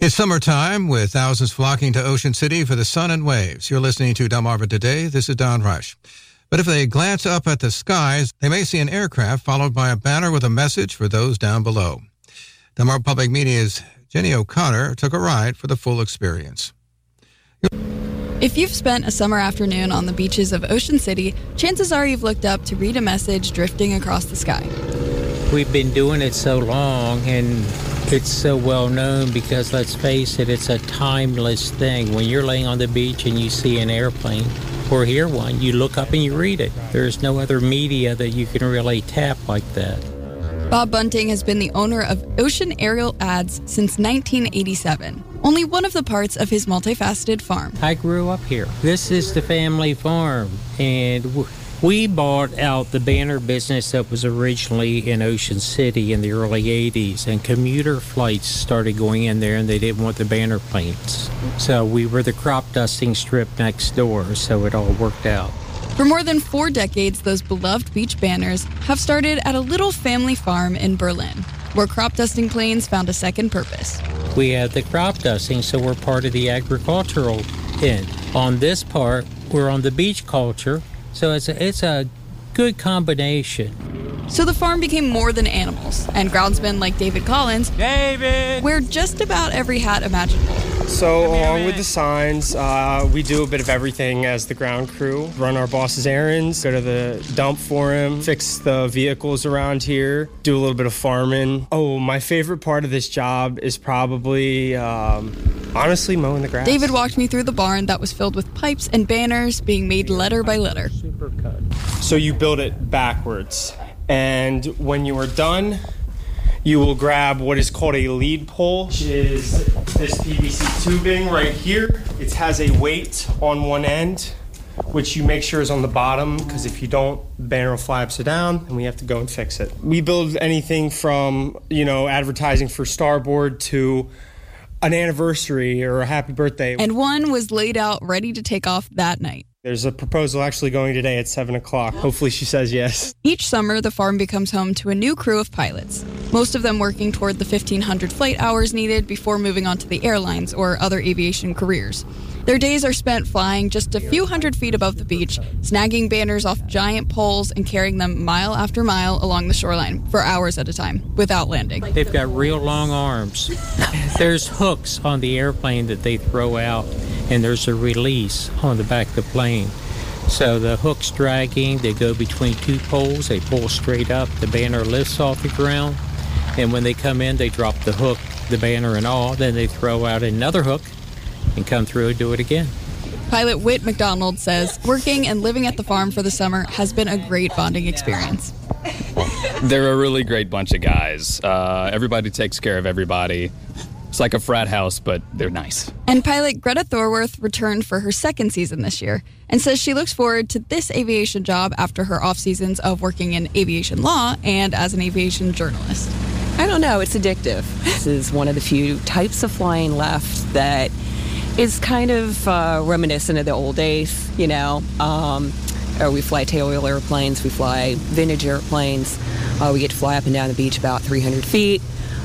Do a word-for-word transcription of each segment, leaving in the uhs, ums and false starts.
It's summertime with thousands flocking to Ocean City for the sun and waves. You're listening to Delmarva Today. This is Don Rush. But if they glance up at the skies, they may see an aircraft followed by a banner with a message for those down below. Delmarva Public Media's Jenny O'Connor took a ride for the full experience. If you've spent a summer afternoon on the beaches of Ocean City, chances are you've looked up to read a message drifting across the sky. We've been doing it so long, and it's so well known because, let's face it, it's a timeless thing. When you're laying on the beach and you see an airplane or hear one, you look up and you read it. There's no other media that you can really tap like that. Bob Bunting has been the owner of Ocean Aerial Ads since nineteen eighty-seven. Only one of the parts of his multifaceted farm. I grew up here. This is the family farm, and w- we bought out the banner business that was originally in Ocean City in the early eighties, and commuter flights started going in there, and they didn't want the banner planes. So we were the crop dusting strip next door, so it all worked out. For more than four decades, those beloved beach banners have started at a little family farm in Berlin, where crop dusting planes found a second purpose. We have the crop dusting, so we're part of the agricultural end. On this part, we're on the beach culture, so it's a, it's a good combination. So the farm became more than animals, and groundsmen like David Collins David! wear just about every hat imaginable. So along with the signs, uh, we do a bit of everything as the ground crew. Run our boss's errands, go to the dump for him, fix the vehicles around here, do a little bit of farming. Oh, my favorite part of this job is probably, um, honestly, mowing the grass. David walked me through the barn that was filled with pipes and banners being made letter by letter. So you build it backwards, and when you are done, you will grab what is called a lead pole, which is this P V C tubing right here. It has a weight on one end, which you make sure is on the bottom, because if you don't, the banner will fly upside down, and we have to go and fix it. We build anything from, you know, advertising for Starboard to an anniversary or a happy birthday. And one was laid out ready to take off that night. There's a proposal actually going today at seven o'clock. Hopefully she says yes. Each summer, the farm becomes home to a new crew of pilots, most of them working toward the fifteen hundred flight hours needed before moving on to the airlines or other aviation careers. Their days are spent flying just a few hundred feet above the beach, snagging banners off giant poles and carrying them mile after mile along the shoreline for hours at a time without landing. They've got real long arms. There's hooks on the airplane that they throw out, and there's a release on the back of the plane. So the hook's dragging, they go between two poles, they pull straight up, the banner lifts off the ground, and when they come in, they drop the hook, the banner and all, then they throw out another hook and come through and do it again. Pilot Whit McDonald says working and living at the farm for the summer has been a great bonding experience. They're a really great bunch of guys. Uh, everybody takes care of everybody. It's like a frat house, but they're nice. And pilot Greta Thorworth returned for her second season this year and says she looks forward to this aviation job after her off seasons of working in aviation law and as an aviation journalist. I don't know. It's addictive. This is one of the few types of flying left that is kind of uh, reminiscent of the old days, you know. Um, uh, we fly tailwheel airplanes. We fly vintage airplanes. Uh, we get to fly up and down the beach about three hundred feet.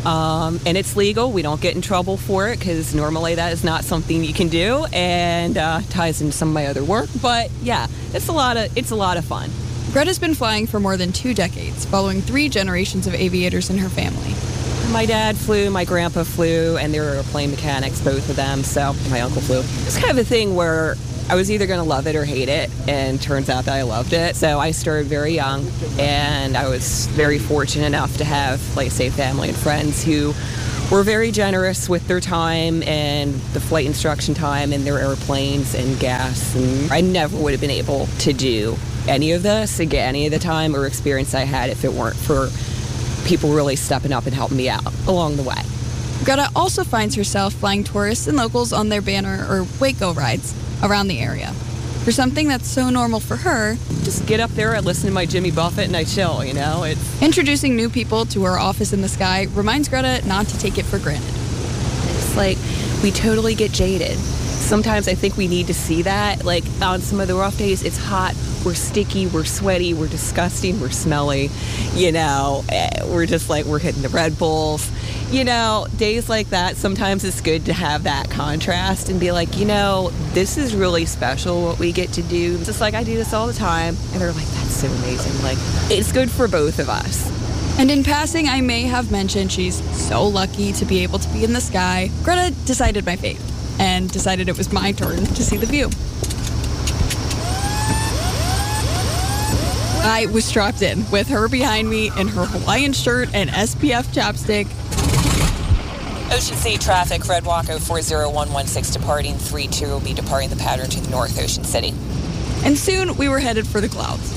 Um, and it's legal. We don't get in trouble for it because normally that is not something you can do, and uh, ties into some of my other work. But yeah, it's a lot of it's a lot of fun. Greta's been flying for more than two decades, following three generations of aviators in her family. My dad flew, my grandpa flew, and they were plane mechanics, both of them, so my uncle flew. It's kind of a thing where I was either going to love it or hate it, and turns out that I loved it. So I started very young, and I was very fortunate enough to have, like I say, family and friends who were very generous with their time and the flight instruction time and their airplanes and gas. And I never would have been able to do any of this again, any of the time or experience I had if it weren't for people really stepping up and helping me out along the way. Greta also finds herself flying tourists and locals on their banner or Waco rides around the area. For something that's so normal for her, just get up there and listen to my Jimmy Buffett and I chill, you know? It's introducing new people to her office in the sky reminds Greta not to take it for granted. It's like we totally get jaded. Sometimes I think we need to see that. Like on some of the rough days, it's hot, we're sticky, we're sweaty, we're disgusting, we're smelly, you know, we're just like, we're hitting the Red Bulls. you know, days like that, sometimes it's good to have that contrast and be like, you know, this is really special what we get to do. It's just like, I do this all the time. And they're like, that's so amazing. Like, it's good for both of us. And in passing, I may have mentioned she's so lucky to be able to be in the sky. Greta decided my fate and decided it was my turn to see the view. I was strapped in with her behind me in her Hawaiian shirt and S P F chapstick. Ocean City traffic, Red Walk oh four oh one one six departing, three two will be departing the pattern to the north, Ocean City. And soon we were headed for the clouds.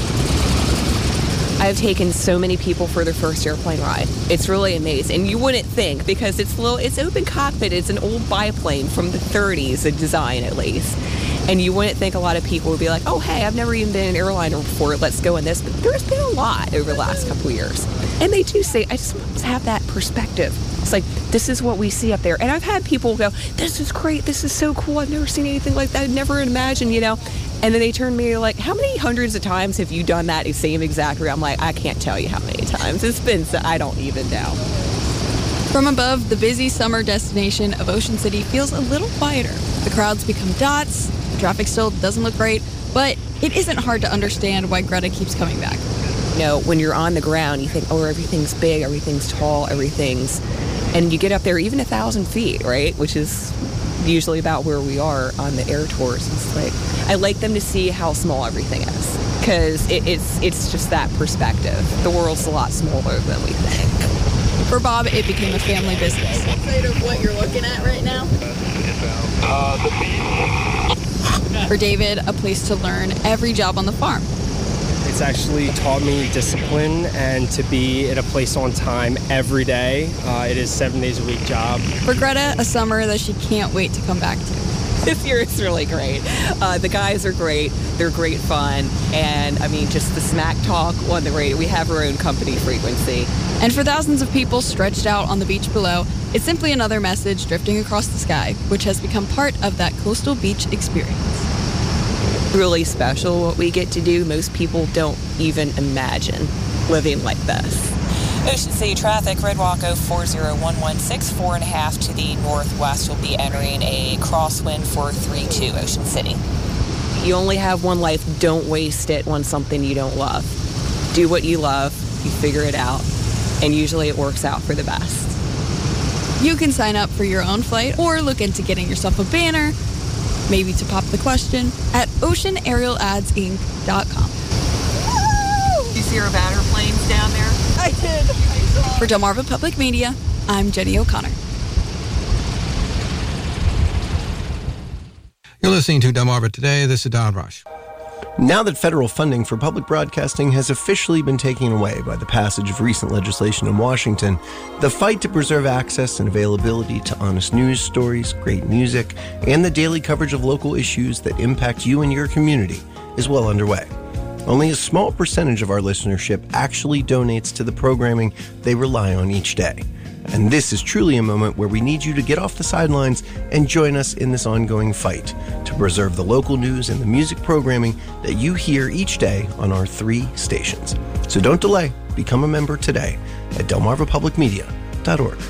I've taken so many people for their first airplane ride. It's really amazing. And you wouldn't think, because it's little, it's open cockpit. It's an old biplane from the thirties, the design at least. And you wouldn't think a lot of people would be like, oh, hey, I've never even been in an airliner before. Let's go in this. But there's been a lot over the last couple of years. And they do say, I just want to have that perspective. It's like, this is what we see up there. And I've had people go, this is great. This is so cool. I've never seen anything like that. I'd never imagined, you know. And then they turn to me like, how many hundreds of times have you done that same exact route? I'm like, I can't tell you how many times. It's been, I don't even know. From above, the busy summer destination of Ocean City feels a little quieter. The crowds become dots. The traffic still doesn't look great. But it isn't hard to understand why Greta keeps coming back. You know, when you're on the ground, you think, oh, everything's big, everything's tall, everything's... And you get up there even a thousand feet, right? Which is usually about where we are on the air tours. It's like, I like them to see how small everything is, because it, it's it's just that perspective. The world's a lot smaller than we think. For Bob, it became a family business. Afraid of what you're looking at right now? Uh, the For David, a place to learn every job on the farm. It's actually taught me discipline and to be at a place on time every day. Uh, it is seven days a week job. For Greta, a summer that she can't wait to come back to. This year is really great. Uh, the guys are great. They're great fun. And, I mean, just the smack talk on the radio. We have our own company frequency. And for thousands of people stretched out on the beach below, it's simply another message drifting across the sky, which has become part of that coastal beach experience. Really special what we get to do. Most people don't even imagine living like this. Ocean City traffic, Red Walk oh four oh one one six, four and a half to the northwest will be entering a crosswind for three two, Ocean City. You only have one life. Don't waste it on something you don't love. Do what you love. You figure it out. And usually it works out for the best. You can sign up for your own flight or look into getting yourself a banner, maybe to pop the question, at ocean aerial ads inc dot com. You see our batter planes down there? I did. For Delmarva Public Media, I'm Jenny O'Connor. You're listening to Delmarva Today. This is Don Rush. Now that federal funding for public broadcasting has officially been taken away by the passage of recent legislation in Washington, the fight to preserve access and availability to honest news stories, great music, and the daily coverage of local issues that impact you and your community is well underway. Only a small percentage of our listenership actually donates to the programming they rely on each day. And this is truly a moment where we need you to get off the sidelines and join us in this ongoing fight to preserve the local news and the music programming that you hear each day on our three stations. So don't delay. Become a member today at delmarva public media dot org.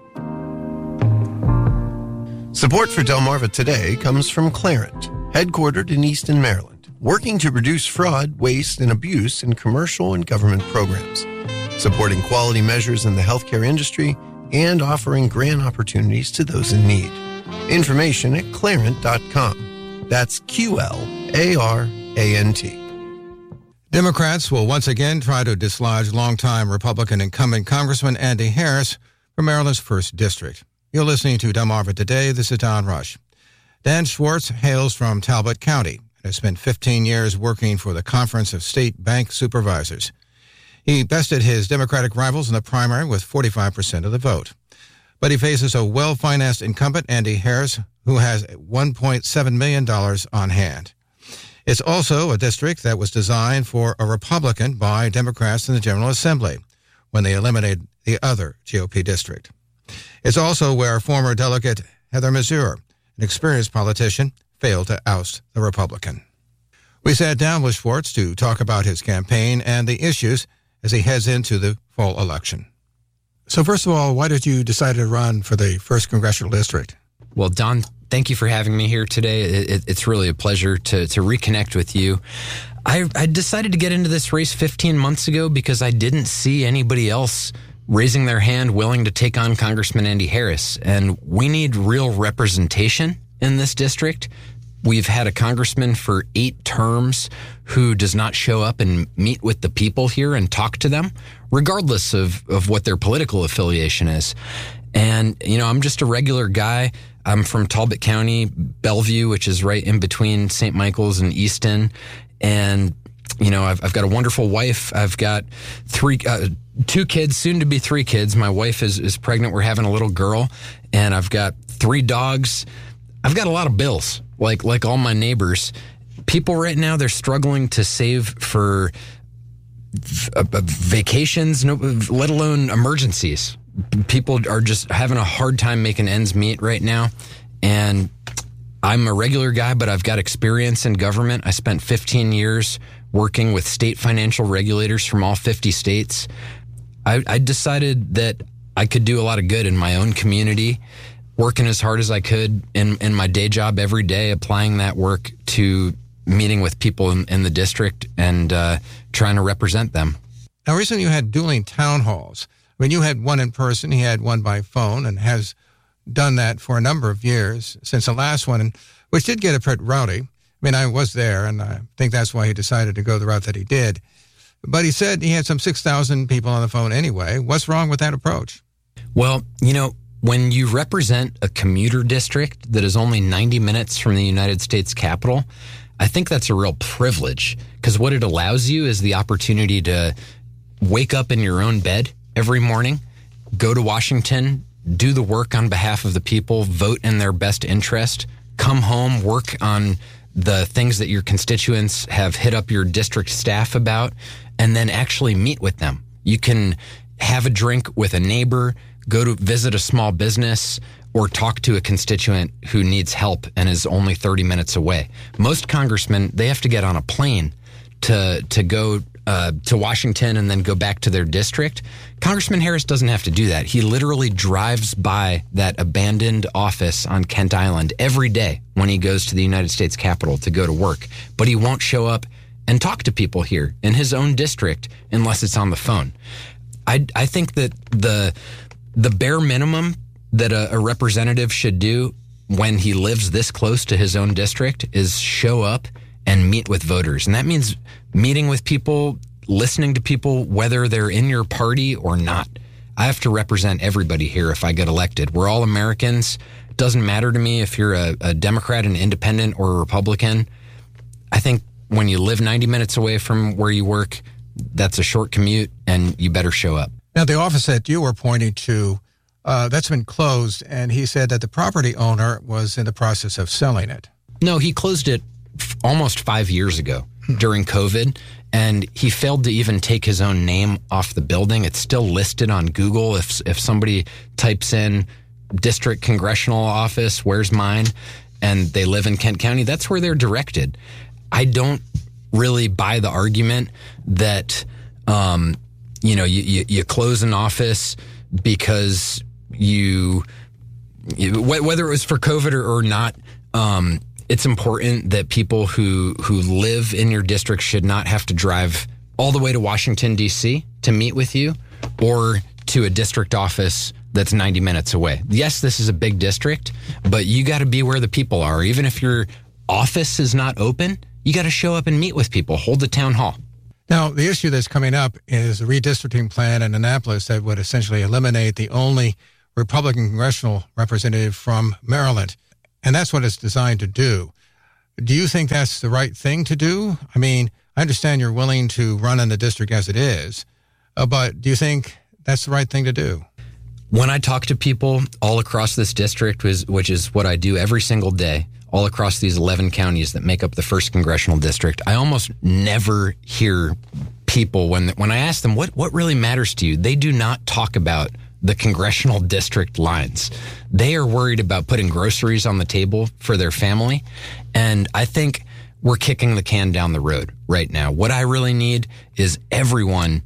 Support for Delmarva Today comes from Clarent, headquartered in Easton, Maryland, working to reduce fraud, waste, and abuse in commercial and government programs, supporting quality measures in the healthcare industry, and offering grant opportunities to those in need. Information at clarent dot com. That's Q L A R A N T. Democrats will once again try to dislodge longtime Republican incumbent Congressman Andy Harris from Maryland's first District. You're listening to Delmarva Today. This is Don Rush. Dan Schwartz hails from Talbot County and has spent fifteen years working for the Conference of State Bank Supervisors. He bested his Democratic rivals in the primary with forty-five percent of the vote. But he faces a well-financed incumbent, Andy Harris, who has one point seven million dollars on hand. It's also a district that was designed for a Republican by Democrats in the General Assembly when they eliminated the other G O P district. It's also where former Delegate Heather Mazur, an experienced politician, failed to oust the Republican. We sat down with Schwartz to talk about his campaign and the issues as he heads into the fall election. So first of all, why did you decide to run for the first congressional district? Well, Don, thank you for having me here today. It, it's really a pleasure to, to reconnect with you. I, I decided to get into this race fifteen months ago because I didn't see anybody else raising their hand willing to take on Congressman Andy Harris. And we need real representation in this district. We've had a congressman for eight terms who does not show up and meet with the people here and talk to them, regardless of, of what their political affiliation is. And, you know, I'm just a regular guy. I'm from Talbot County, Bellevue, which is right in between Saint Michael's and Easton. And, you know, I've, I've got a wonderful wife. I've got three, uh, two kids, soon to be three kids. My wife is, is pregnant. We're having a little girl. And I've got three dogs. I've got a lot of bills, like like all my neighbors. People right now, they're struggling to save for uh, vacations, no, let alone emergencies. People are just having a hard time making ends meet right now. And I'm a regular guy, but I've got experience in government. I spent fifteen years working with state financial regulators from all fifty states. I, I decided that I could do a lot of good in my own community, working as hard as I could in, in my day job every day, applying that work to meeting with people in, in the district and uh, trying to represent them. Now, recently you had dueling town halls. I mean, you had one in person, he had one by phone, and has done that for a number of years since the last one, which did get a bit rowdy. I mean, I was there, and I think that's why he decided to go the route that he did. But he said he had some six thousand people on the phone anyway. What's wrong with that approach? Well, you know, when you represent a commuter district that is only ninety minutes from the United States Capitol, I think that's a real privilege, because what it allows you is the opportunity to wake up in your own bed every morning, go to Washington, do the work on behalf of the people, vote in their best interest, come home, work on the things that your constituents have hit up your district staff about, and then actually meet with them. You can have a drink with a neighbor, go to visit a small business, or talk to a constituent who needs help and is only thirty minutes away. Most congressmen, they have to get on a plane to to go uh, to Washington and then go back to their district. Congressman Harris doesn't have to do that. He literally drives by that abandoned office on Kent Island every day when he goes to the United States Capitol to go to work. But he won't show up and talk to people here in his own district unless it's on the phone. I I think that the the bare minimum that a, a representative should do when he lives this close to his own district is show up and meet with voters. And that means meeting with people, listening to people, whether they're in your party or not. I have to represent everybody here if I get elected. We're all Americans. It doesn't matter to me if you're a, a Democrat, an independent, or a Republican. I think when you live ninety minutes away from where you work, that's a short commute, and you better show up. Now, the office that you were pointing to, uh, that's been closed, and he said that the property owner was in the process of selling it. No, he closed it f- almost five years ago during COVID, and he failed to even take his own name off the building. It's still listed on Google. If if somebody types in district congressional office, where's mine, and they live in Kent County, that's where they're directed. I don't really buy the argument that, um, you know, you, you, you close an office because you, you, whether it was for COVID or, or not, um, it's important that people who, who live in your district should not have to drive all the way to Washington, D C to meet with you, or to a district office that's ninety minutes away. Yes, this is a big district, but you got to be where the people are. Even if your office is not open, you got to show up and meet with people, hold the town hall. Now, the issue that's coming up is a redistricting plan in Annapolis that would essentially eliminate the only Republican congressional representative from Maryland. And that's what it's designed to do. Do you think that's the right thing to do? I mean, I understand you're willing to run in the district as it is, uh, but do you think that's the right thing to do? When I talk to people all across this district, which is what I do every single day, all across these eleven counties that make up the first congressional district, I almost never hear people, when when I ask them, what, what really matters to you, they do not talk about the congressional district lines. They are worried about putting groceries on the table for their family. And I think we're kicking the can down the road right now. What I really need is everyone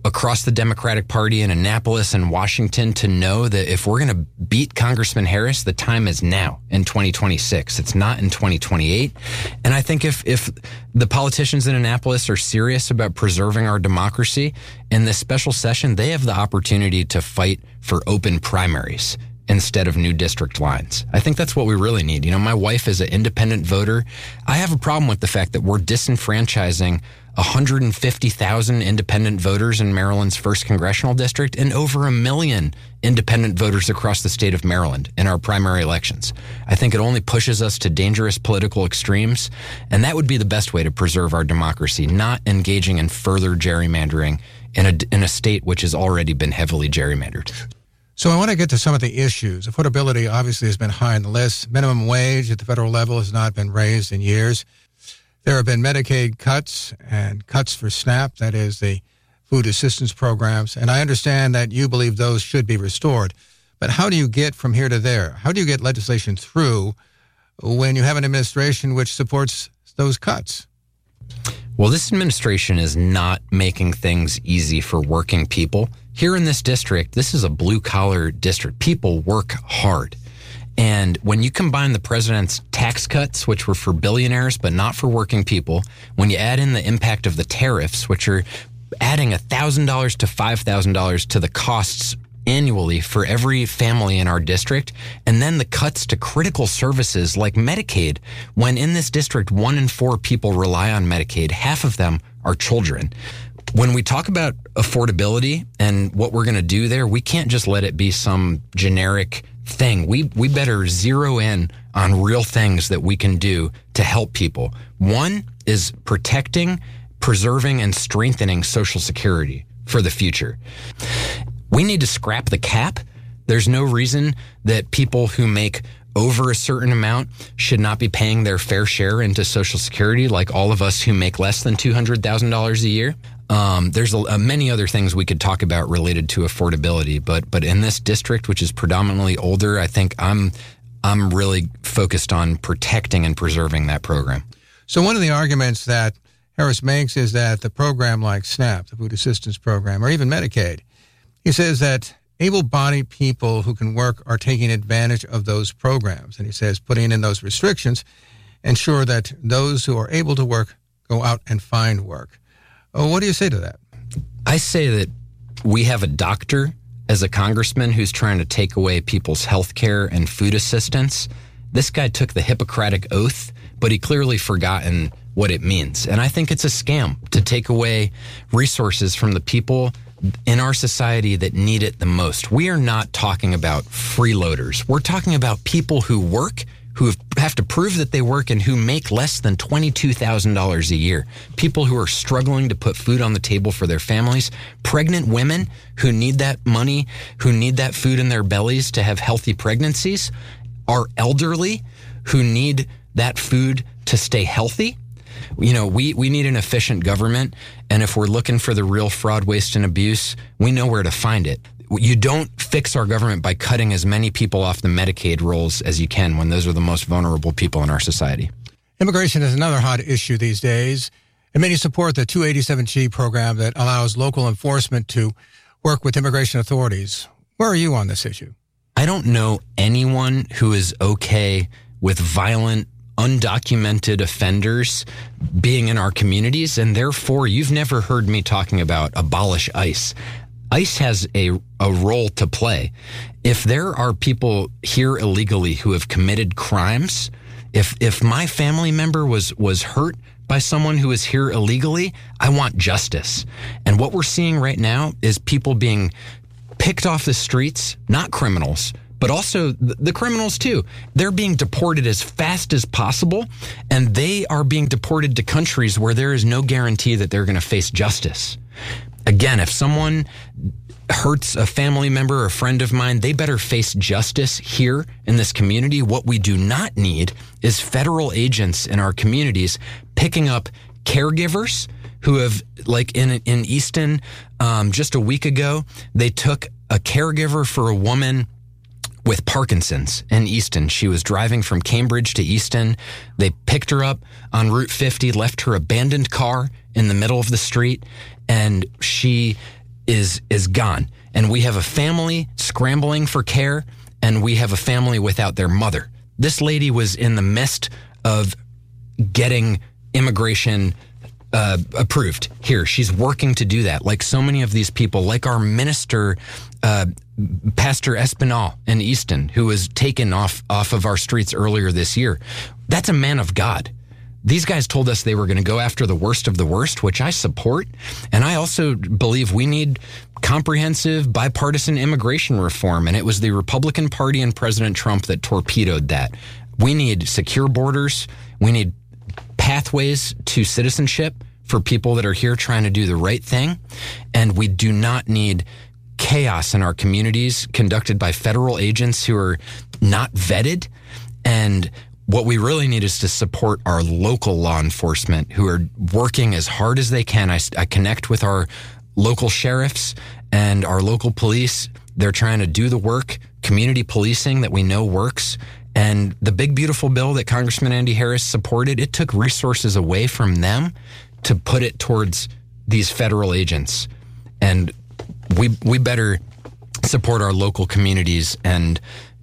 across the Democratic Party in Annapolis and Washington to know that if we're going to beat Congressman Harris, the time is now in twenty twenty-six. It's not in twenty twenty-eight. And I think if, if the politicians in Annapolis are serious about preserving our democracy, in this special session, they have the opportunity to fight for open primaries instead of new district lines. I think that's what we really need. You know, my wife is an independent voter. I have a problem with the fact that we're disenfranchising one hundred fifty thousand independent voters in Maryland's first congressional district and over a million independent voters across the state of Maryland in our primary elections. I think it only pushes us to dangerous political extremes, and that would be the best way to preserve our democracy, not engaging in further gerrymandering in a, in a state which has already been heavily gerrymandered. So I want to get to some of the issues. Affordability obviously has been high on the list. Minimum wage at the federal level has not been raised in years. There have been Medicaid cuts and cuts for SNAP, that is the food assistance programs. And I understand that you believe those should be restored. But how do you get from here to there? How do you get legislation through when you have an administration which supports those cuts? Well, this administration is not making things easy for working people. Here in this district, this is a blue-collar district. People work hard. And when you combine the president's tax cuts, which were for billionaires but not for working people, when you add in the impact of the tariffs, which are adding one thousand dollars to five thousand dollars to the costs annually for every family in our district, and then the cuts to critical services like Medicaid, when in this district, one in four people rely on Medicaid, half of them are children. When we talk about affordability and what we're going to do there, we can't just let it be some generic thing. We we better zero in on real things that we can do to help people. One is protecting, preserving, and strengthening Social Security for the future. We need to scrap the cap. There's no reason that people who make over a certain amount should not be paying their fair share into Social Security like all of us who make less than two hundred thousand dollars a year. Um, there's a, a many other things we could talk about related to affordability, but but in this district, which is predominantly older, I think I'm I'm really focused on protecting and preserving that program. So one of the arguments that Harris makes is that the program like SNAP, the Food Assistance Program, or even Medicaid, he says that able-bodied people who can work are taking advantage of those programs. And he says putting in those restrictions ensure that those who are able to work go out and find work. Oh, what do you say to that? I say that we have a doctor as a congressman who's trying to take away people's health care and food assistance. This guy took the Hippocratic Oath, but he clearly forgotten what it means. And I think it's a scam to take away resources from the people in our society that need it the most. We are not talking about freeloaders. We're talking about people who work, who have to prove that they work, and who make less than twenty-two thousand dollars a year. People who are struggling to put food on the table for their families. Pregnant women who need that money, who need that food in their bellies to have healthy pregnancies. Our elderly who need that food to stay healthy. You know, we, we need an efficient government, and if we're looking for the real fraud, waste, and abuse, we know where to find it. You don't fix our government by cutting as many people off the Medicaid rolls as you can when those are the most vulnerable people in our society. Immigration is another hot issue these days, and many support the two eighty-seven G program that allows local enforcement to work with immigration authorities. Where are you on this issue? I don't know anyone who is okay with violent, undocumented offenders being in our communities, and therefore you've never heard me talking about abolish ICE. ICE has a, a role to play. If there are people here illegally who have committed crimes, if if my family member was was hurt by someone who is here illegally, I want justice. And what we're seeing right now is people being picked off the streets, not criminals, but also the criminals too. They're being deported as fast as possible, and they are being deported to countries where there is no guarantee that they're going to face justice. Again, if someone hurts a family member or a friend of mine, they better face justice here in this community. What we do not need is federal agents in our communities picking up caregivers who have, like in in Easton, um, just a week ago, they took a caregiver for a woman with Parkinson's in Easton. She was driving from Cambridge to Easton. They picked her up on Route fifty, left her abandoned car in the middle of the street, and she is is gone. And we have a family scrambling for care, and we have a family without their mother. This lady was in the midst of getting immigration uh, approved here. She's working to do that, like so many of these people, like our minister, uh, Pastor Espinal in Easton, who was taken off, off of our streets earlier this year. That's a man of God. These guys told us they were going to go after the worst of the worst, which I support. And I also believe we need comprehensive bipartisan immigration reform. And it was the Republican Party and President Trump that torpedoed that. We need secure borders. We need pathways to citizenship for people that are here trying to do the right thing. And we do not need chaos in our communities conducted by federal agents who are not vetted. And what we really need is to support our local law enforcement who are working as hard as they can. I, I connect with our local sheriffs and our local police. They're trying to do the work, community policing that we know works. And the big, beautiful bill that Congressman Andy Harris supported, it took resources away from them to put it towards these federal agents. And we we better support our local communities, and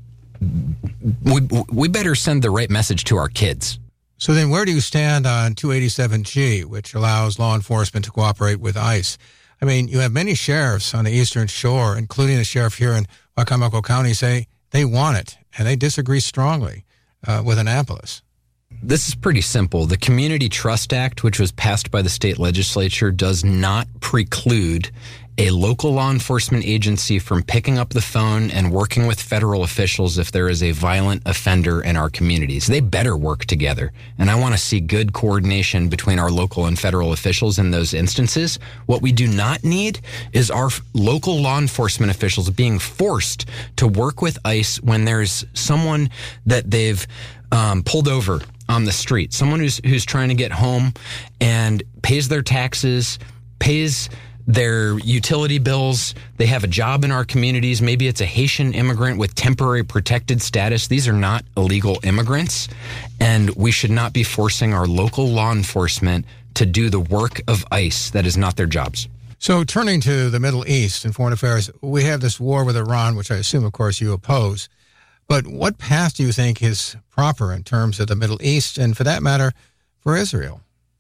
we we better send the right message to our kids. So then where do you stand on two eighty-seven G, which allows law enforcement to cooperate with ICE? I mean, you have many sheriffs on the Eastern Shore, including the sheriff here in Wicomico County, say they want it, and they disagree strongly uh, with Annapolis. This is pretty simple. The Community Trust Act, which was passed by the state legislature, does not preclude a local law enforcement agency from picking up the phone and working with federal officials if there is a violent offender in our communities. They better work together. And I want to see good coordination between our local and federal officials in those instances. What we do not need is our local law enforcement officials being forced to work with ICE when there's someone that they've um, pulled over on the street, someone who's who's trying to get home and pays their taxes, pays their utility bills. They have a job in our communities. Maybe it's a Haitian immigrant with temporary protected status. These are not illegal immigrants, and we should not be forcing our local law enforcement to do the work of ICE. That is not their jobs. So turning to the Middle East and foreign affairs, we have this war with Iran, which I assume, of course, you oppose. But what path do you think is proper in terms of the Middle East and, for that matter, for Israel?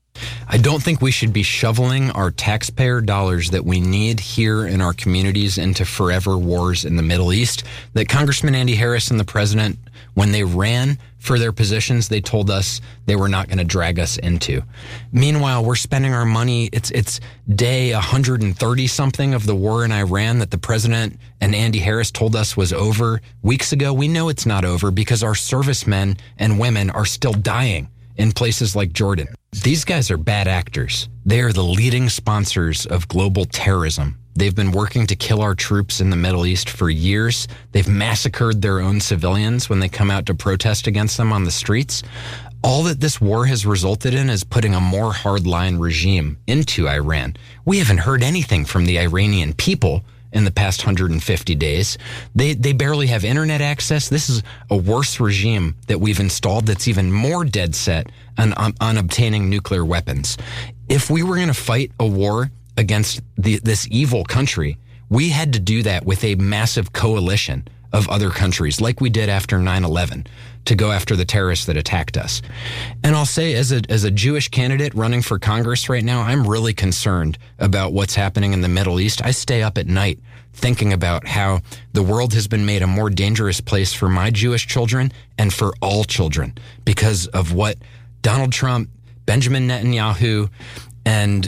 I don't think we should be shoveling our taxpayer dollars that we need here in our communities into forever wars in the Middle East that Congressman Andy Harris and the president, when they ran for their positions, they told us they were not going to drag us into. Meanwhile, we're spending our money. It's it's day one hundred thirty something of the war in Iran that the president and Andy Harris told us was over weeks ago. We know it's not over because our servicemen and women are still dying in places like Jordan. These guys are bad actors. They are the leading sponsors of global terrorism. They've been working to kill our troops in the Middle East for years. They've massacred their own civilians when they come out to protest against them on the streets. All that this war has resulted in is putting a more hardline regime into Iran. We haven't heard anything from the Iranian people in the past one hundred fifty days. They they barely have internet access. This is a worse regime that we've installed that's even more dead set on, on, on obtaining nuclear weapons. If we were going to fight a war against the, this evil country, we had to do that with a massive coalition of other countries, like we did after nine eleven, to go after the terrorists that attacked us. And I'll say, as a as a Jewish candidate running for Congress right now, I'm really concerned about what's happening in the Middle East. I stay up at night thinking about how the world has been made a more dangerous place for my Jewish children and for all children because of what Donald Trump, Benjamin Netanyahu, and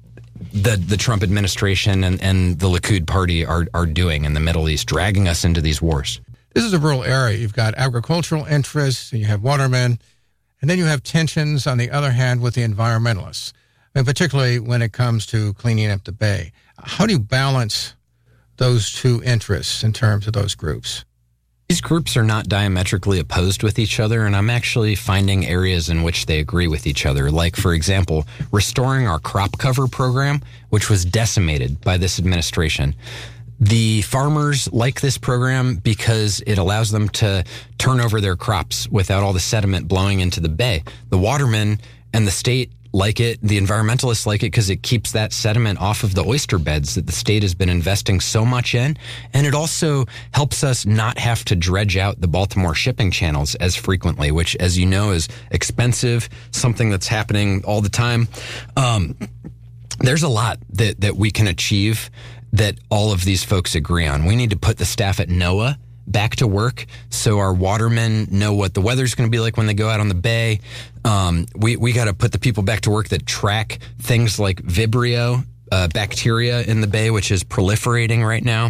the the Trump administration and, and the Likud party are, are doing in the Middle East, dragging us into these wars. This is a rural area. You've got agricultural interests, and you have watermen, and then you have tensions, on the other hand, with the environmentalists, and particularly when it comes to cleaning up the bay. How do you balance those two interests in terms of those groups? These groups are not diametrically opposed with each other, and I'm actually finding areas in which they agree with each other. Like, for example, restoring our crop cover program, which was decimated by this administration. The farmers like this program because it allows them to turn over their crops without all the sediment blowing into the bay. The watermen and the state like it. The environmentalists like it because it keeps that sediment off of the oyster beds that the state has been investing so much in. And it also helps us not have to dredge out the Baltimore shipping channels as frequently, which, as you know, is expensive, something that's happening all the time. Um, there's a lot that, that we can achieve that all of these folks agree on. We need to put the staff at NOAA back to work so our watermen know what the weather's going to be like when they go out on the bay. Um, we we got to put the people back to work that track things like Vibrio uh, bacteria in the bay, which is proliferating right now.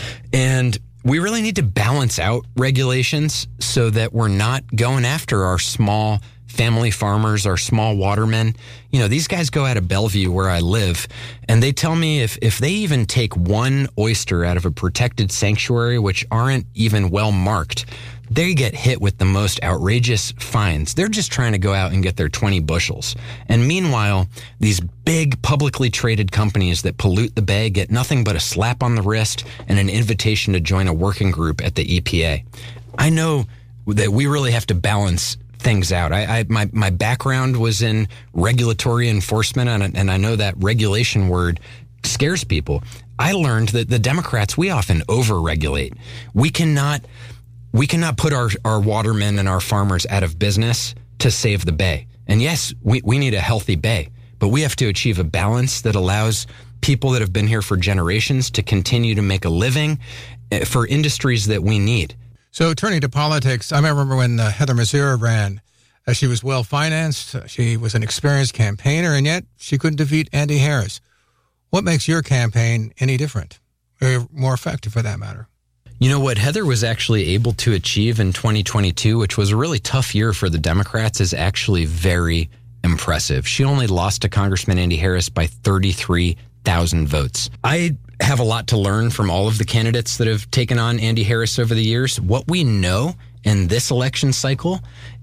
And we really need to balance out regulations so that we're not going after our small family farmers, our small watermen. You know, these guys go out of Bellevue where I live, and they tell me if, if they even take one oyster out of a protected sanctuary, which aren't even well marked, they get hit with the most outrageous fines. They're just trying to go out and get their twenty bushels. And meanwhile, these big publicly traded companies that pollute the bay get nothing but a slap on the wrist and an invitation to join a working group at the E P A. I know that we really have to balance things out. I, I my my background was in regulatory enforcement, and, and I know that regulation word scares people. I learned that the Democrats, we often over-regulate. We cannot we cannot put our, our watermen and our farmers out of business to save the bay. And yes, we, we need a healthy bay, but we have to achieve a balance that allows people that have been here for generations to continue to make a living for industries that we need. So turning to politics, I remember when uh, Heather Mazzara ran, uh, she was well-financed, uh, she was an experienced campaigner, and yet she couldn't defeat Andy Harris. What makes your campaign any different, or more effective for that matter? You know, what Heather was actually able to achieve in twenty twenty-two, which was a really tough year for the Democrats, is actually very impressive. She only lost to Congressman Andy Harris by thirty-three thousand votes. I have a lot to learn from all of the candidates that have taken on Andy Harris over the years. What we know in this election cycle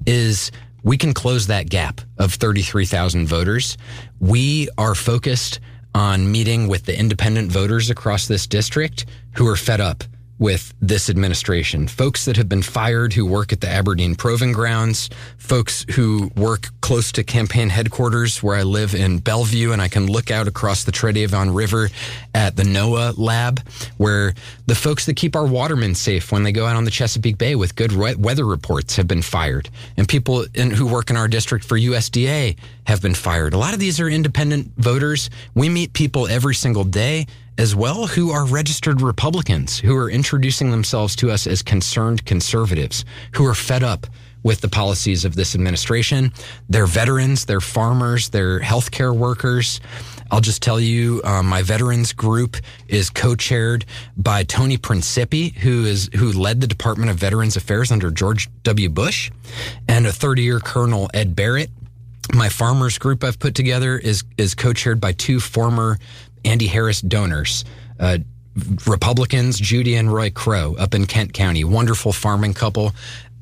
is we can close that gap of thirty-three thousand voters. We are focused on meeting with the independent voters across this district who are fed up with this administration. Folks that have been fired who work at the Aberdeen Proving Grounds, folks who work close to campaign headquarters where I live in Bellevue, and I can look out across the Tredeavon River at the NOAA lab, where the folks that keep our watermen safe when they go out on the Chesapeake Bay with good weather reports have been fired. And people in, who work in our district for U S D A have been fired. A lot of these are independent voters. We meet people every single day as well who are registered Republicans, who are introducing themselves to us as concerned conservatives, who are fed up with the policies of this administration. They're veterans, they're farmers, they're healthcare workers. I'll just tell you, um, my veterans group is co-chaired by Tony Principi, who is who led the Department of Veterans Affairs under George W. Bush, and a thirty-year Colonel Ed Barrett. My farmers group I've put together is is co-chaired by two former Andy Harris donors, uh, Republicans, Judy and Roy Crow, up in Kent County. Wonderful farming couple.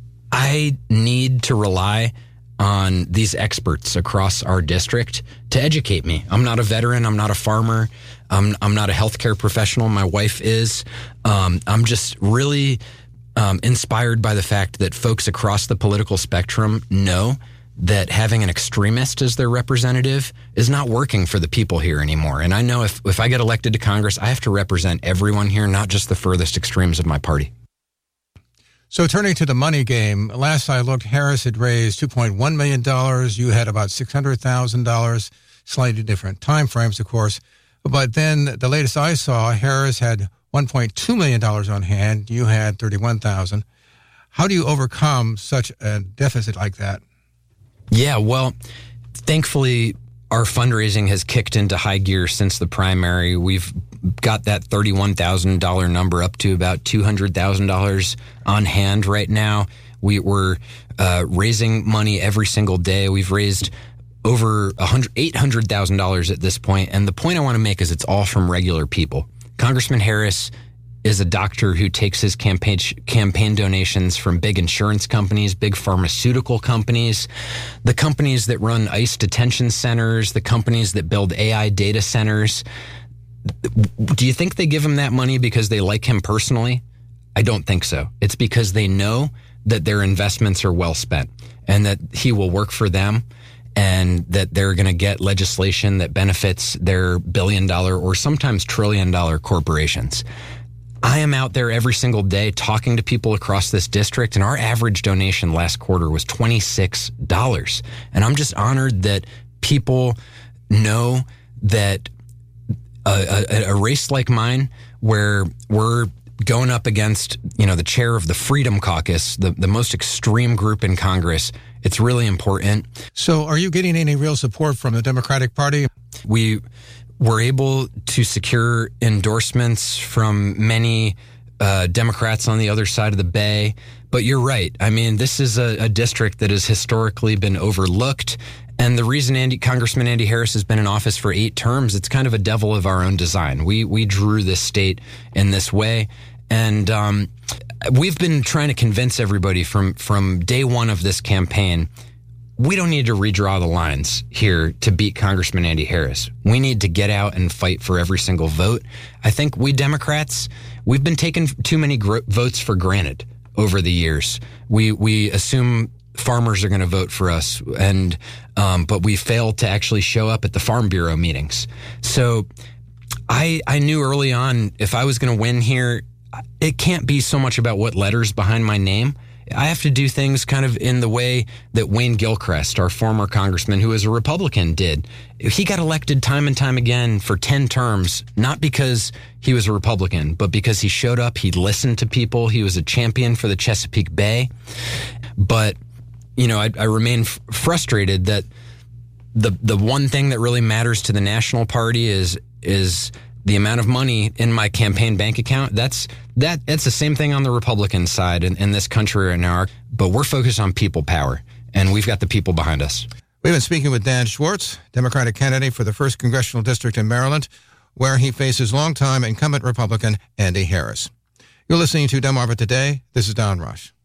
I need to rely on these experts across our district to educate me. I'm not a veteran. I'm not a farmer. I'm, I'm not a healthcare professional. My wife is. Um, I'm just really um, inspired by the fact that folks across the political spectrum know that having an extremist as their representative is not working for the people here anymore. And I know if, if I get elected to Congress, I have to represent everyone here, not just the furthest extremes of my party. So turning to the money game, last I looked, Harris had raised two point one million dollars. You had about six hundred thousand dollars, slightly different time frames, of course. But then the latest I saw, Harris had one point two million dollars on hand. You had thirty-one thousand dollars. How do you overcome such a deficit like that? Yeah, well, thankfully, our fundraising has kicked into high gear since the primary. We've got that thirty-one thousand dollars number up to about two hundred thousand dollars on hand right now. We were uh, raising money every single day. We've raised over eight hundred thousand dollars at this point. And the point I want to make is it's all from regular people. Congressman Harris is a doctor who takes his campaign campaign donations from big insurance companies, big pharmaceutical companies, the companies that run ICE detention centers, the companies that build A I data centers. Do you think they give him that money because they like him personally? I don't think so. It's because they know that their investments are well spent and that he will work for them. and that they're going to get legislation that benefits their billion dollar or sometimes trillion dollar corporations. I am out there every single day talking to people across this district, and our average donation last quarter was twenty-six dollars. And I'm just honored that people know that a, a, a race like mine, where we're going up against, you know, the chair of the Freedom Caucus, the, the most extreme group in Congress, it's really important. So are you getting any real support from the Democratic Party? We were able to secure endorsements from many uh, Democrats on the other side of the Bay. But you're right. I mean, this is a, a district that has historically been overlooked. And the reason Andy, Congressman Andy Harris has been in office for eight terms, it's kind of a devil of our own design. We we drew this state in this way. And um, we've been trying to convince everybody from, from day one of this campaign, we don't need to redraw the lines here to beat Congressman Andy Harris. We need to get out and fight for every single vote. I think we Democrats, we've been taking too many gr- votes for granted over the years. We we assume farmers are going to vote for us, and um, but we fail to actually show up at the Farm Bureau meetings. So I I knew early on if I was going to win here, it can't be so much about what letters behind my name. I have to do things kind of in the way that Wayne Gilchrist, our former congressman who was a Republican, did. He got elected time and time again for ten terms, not because he was a Republican, but because he showed up, he listened to people, he was a champion for the Chesapeake Bay. But, you know, I, I remain f- frustrated that the the one thing that really matters to the National Party is is the amount of money in my campaign bank account. That's that. It's the same thing on the Republican side in, in this country right now. But we're focused on people power, and we've got the people behind us. We've been speaking with Dan Schwartz, Democratic candidate for the first Congressional District in Maryland, where he faces longtime incumbent Republican Andy Harris. You're listening to Delmarva Today. This is Don Rush.